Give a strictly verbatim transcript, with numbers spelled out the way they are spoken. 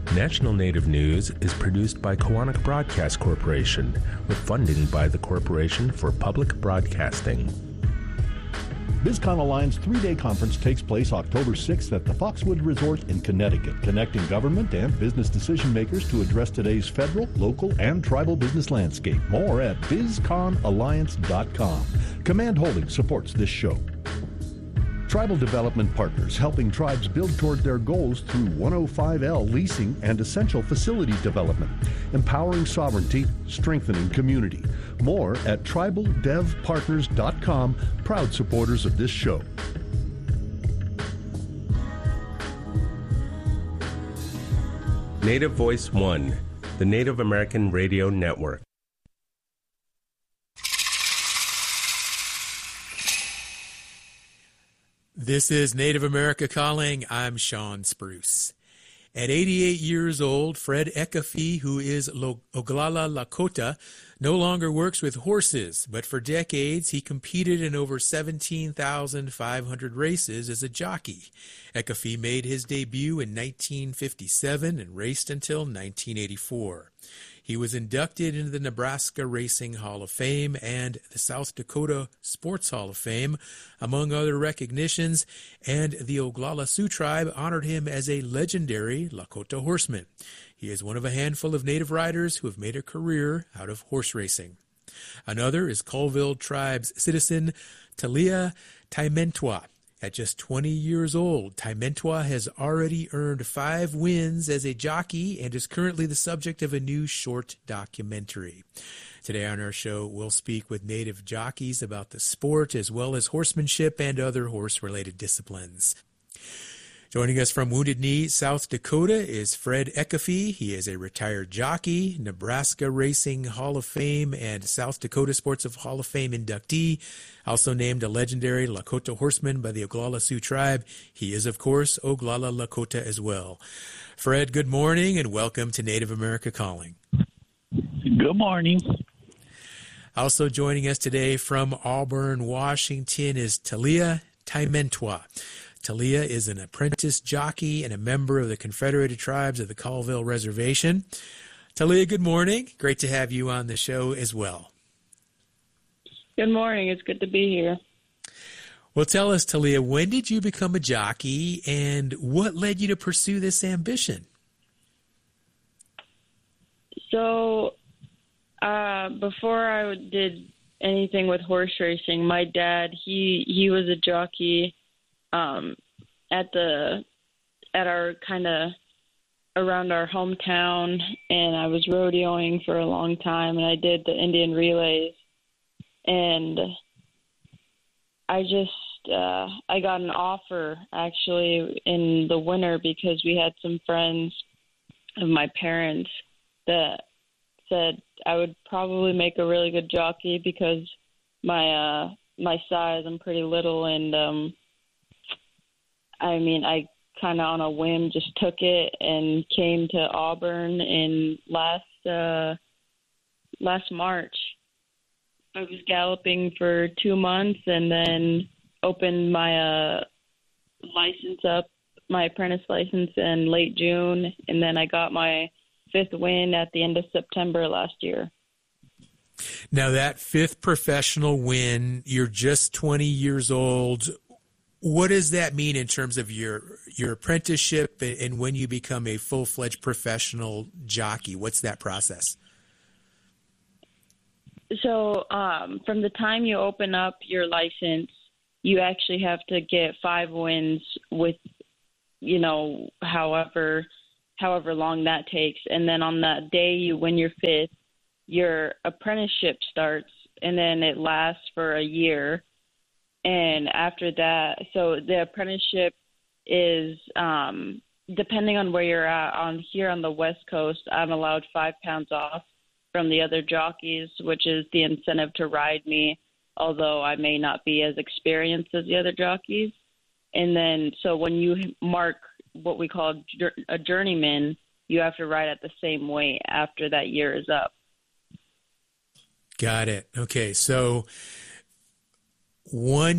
National Native News is produced by Koahnic Broadcast Corporation with funding by the Corporation for Public Broadcasting. BizCon Alliance three-day conference takes place October sixth at the Foxwood Resort in Connecticut, connecting government and business decision makers to address today's federal, local, and tribal business landscape. More at biz con alliance dot com. Command Holdings supports this show. Tribal Development Partners, helping tribes build toward their goals through one oh five L leasing and essential facility development, empowering sovereignty, strengthening community. More at tribal dev partners dot com, proud supporters of this show. Native Voice One, the Native American Radio Network. This is Native America Calling. I'm Sean Spruce. At eighty-eight years old, Fred Ekafi, who is Oglala Lakota, no longer works with horses, but for decades he competed in over seventeen thousand five hundred races as a jockey. Ekafi made his debut in nineteen fifty-seven and raced until nineteen eighty-four. He was inducted into the Nebraska Racing Hall of Fame and the South Dakota Sports Hall of Fame, among other recognitions, and the Oglala Sioux tribe honored him as a legendary Lakota horseman. He is one of a handful of Native riders who have made a career out of horse racing. Another is Colville tribe's citizen Talia Taimentwa. At just twenty years old, Taimentwa has already earned five wins as a jockey and is currently the subject of a new short documentary. Today on our show, we'll speak with Native jockeys about the sport as well as horsemanship and other horse-related disciplines. Joining us from Wounded Knee, South Dakota, is Fred Ekafi. He is a retired jockey, Nebraska Racing Hall of Fame and South Dakota Sports Hall of Fame inductee, also named a legendary Lakota horseman by the Oglala Sioux tribe. He is, of course, Oglala Lakota as well. Fred, good morning and welcome to Native America Calling. Good morning. Also joining us today from Auburn, Washington, is Talia Taimentwa. Talia is an apprentice jockey and a member of the Confederated Tribes of the Colville Reservation. Talia, good morning. Great to have you on the show as well. Good morning. It's good to be here. Well, tell us, Talia, when did you become a jockey and what led you to pursue this ambition? So, uh, before I did anything with horse racing, my dad, he, he was a jockey Um, at the at our kind of around our hometown, and I was rodeoing for a long time, and I did the Indian relays, and I just uh, I got an offer actually in the winter because we had some friends of my parents that said I would probably make a really good jockey because my uh, my size, I'm pretty little, and um, I mean, I kind of on a whim just took it and came to Auburn in last uh, last March. I was galloping for two months and then opened my uh, license up, my apprentice license in late June, and then I got my fifth win at the end of September last year. Now, that fifth professional win, you're just twenty years old. What does that mean in terms of your your apprenticeship and when you become a full-fledged professional jockey? What's that process? So um, from the time you open up your license, you actually have to get five wins with, you know, however however long that takes. And then on that day you win your fifth, your apprenticeship starts, and then it lasts for a year. And after that, so the apprenticeship is, um, depending on where you're at, on here on the West Coast, I'm allowed five pounds off from the other jockeys, which is the incentive to ride me, although I may not be as experienced as the other jockeys. And then, so when you mark what we call a journeyman, you have to ride at the same weight after that year is up. Got it. Okay, so one